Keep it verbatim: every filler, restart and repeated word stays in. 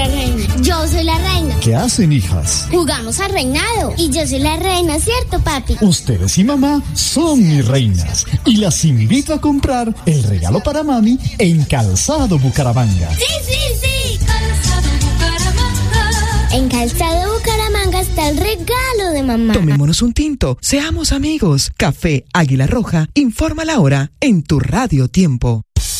la reina. Yo soy la reina. ¿Qué hacen, hijas? Jugamos al reinado. Y yo soy la reina, ¿cierto, papi? Ustedes y mamá son mis reinas. Y las invito a comprar el regalo para mami en Calzado Bucaramanga. ¡Sí, sí, sí! Calzado Bucaramanga. En Calzado Bucaramanga está el regalo de mamá. Tomémonos un tinto, seamos amigos. Café Águila Roja informa la hora en tu Radio Tiempo.